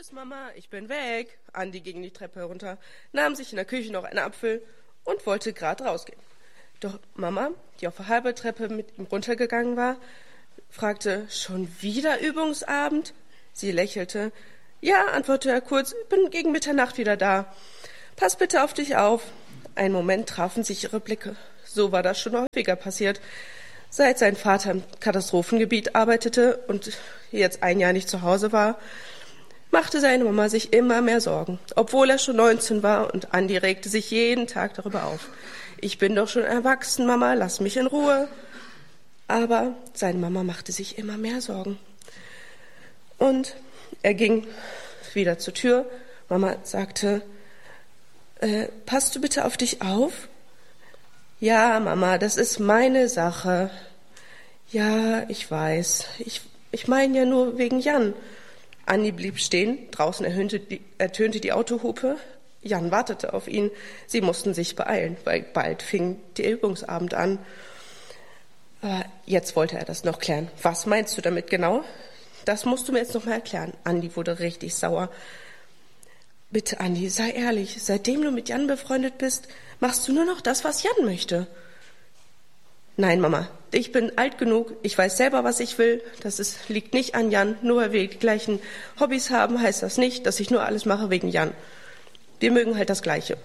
Tschüss, Mama, ich bin weg. Andi ging die Treppe herunter, nahm sich in der Küche noch einen Apfel und wollte gerade rausgehen. Doch Mama, die auf der halben Treppe mit ihm runtergegangen war, fragte, schon wieder Übungsabend? Sie lächelte. Ja, antwortete er kurz, bin gegen Mitternacht wieder da. Pass bitte auf dich auf. Einen Moment trafen sich ihre Blicke. So war das schon häufiger passiert. Seit sein Vater im Katastrophengebiet arbeitete und jetzt ein Jahr nicht zu Hause war, machte seine Mama sich immer mehr Sorgen, obwohl er schon 19 war, und Andi regte sich jeden Tag darüber auf. Ich bin doch schon erwachsen, Mama, lass mich in Ruhe. Aber seine Mama machte sich immer mehr Sorgen. Und er ging wieder zur Tür. Mama sagte, passt du bitte auf dich auf? Ja, Mama, das ist meine Sache. Ja, ich weiß. Ich meine ja nur wegen Jan. Andi blieb stehen. Draußen ertönte die Autohupe. Jan wartete auf ihn. Sie mussten sich beeilen, weil bald fing der Übungsabend an. Aber jetzt wollte er das noch klären. Was meinst du damit genau? Das musst du mir jetzt noch mal erklären. Andi wurde richtig sauer. Bitte, Andi, sei ehrlich. Seitdem du mit Jan befreundet bist, machst du nur noch das, was Jan möchte. Nein, Mama, ich bin alt genug. Ich weiß selber, was ich will. Liegt nicht an Jan. Nur weil wir die gleichen Hobbys haben, heißt das nicht, dass ich nur alles mache wegen Jan. Wir mögen halt das Gleiche.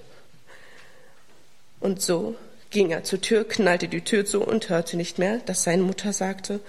Und so ging er zur Tür, knallte die Tür zu und hörte nicht mehr, was seine Mutter sagte.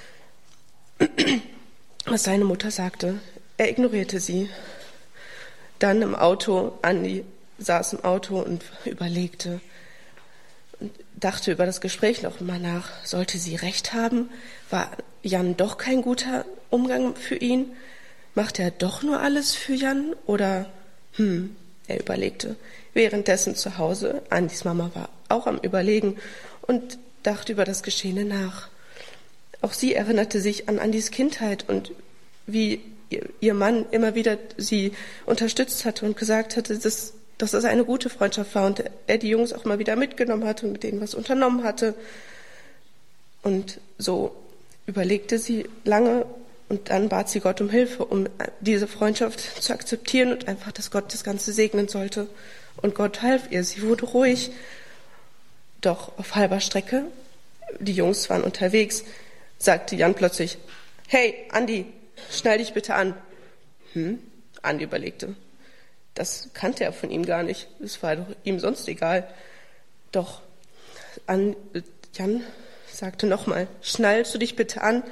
Er ignorierte sie. Dann im Auto, Andi saß im Auto und überlegte und dachte über das Gespräch noch mal nach. Sollte sie recht haben? War Jan doch kein guter Umgang für ihn? Machte er doch nur alles für Jan? Oder, er überlegte. Währenddessen zu Hause, Andis Mama war auch am Überlegen und dachte über das Geschehene nach. Auch sie erinnerte sich an Andis Kindheit und wie ihr Mann immer wieder sie unterstützt hatte und gesagt hatte, dass es eine gute Freundschaft war und er die Jungs auch mal wieder mitgenommen hatte und mit denen was unternommen hatte. Und so überlegte sie lange und dann bat sie Gott um Hilfe, um diese Freundschaft zu akzeptieren und einfach, dass Gott das Ganze segnen sollte. Und Gott half ihr, sie wurde ruhig. Doch auf halber Strecke, die Jungs waren unterwegs, sagte Jan plötzlich, hey, Andi, schnall dich bitte an. Andi überlegte. Das kannte er von ihm gar nicht. Es war doch ihm sonst egal. Doch Jan sagte nochmal, schnallst du dich bitte an?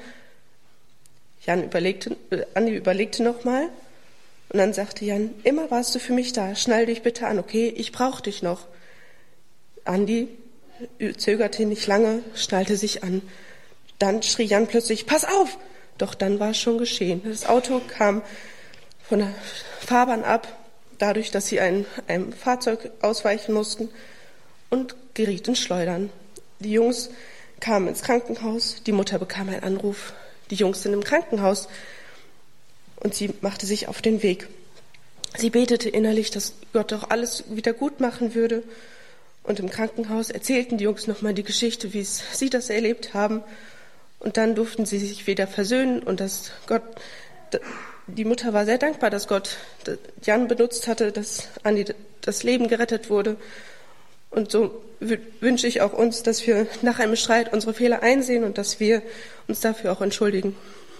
Andi überlegte nochmal und dann sagte Jan, immer warst du für mich da, schnall dich bitte an, okay? Ich brauche dich noch. Andi zögerte nicht lange, schnallte sich an. Dann schrie Jan plötzlich, pass auf! Doch dann war es schon geschehen. Das Auto kam von der Fahrbahn ab, dadurch, dass sie einem Fahrzeug ausweichen mussten und geriet ins Schleudern. Die Jungs kamen ins Krankenhaus, die Mutter bekam einen Anruf, die Jungs sind im Krankenhaus und sie machte sich auf den Weg. Sie betete innerlich, dass Gott doch alles wieder gut machen würde und im Krankenhaus erzählten die Jungs nochmal die Geschichte, wie sie das erlebt haben und dann durften sie sich wieder versöhnen und die Mutter war sehr dankbar, dass Gott Jan benutzt hatte, dass Andi das Leben gerettet wurde. Und so wünsche ich auch uns, dass wir nach einem Streit unsere Fehler einsehen und dass wir uns dafür auch entschuldigen.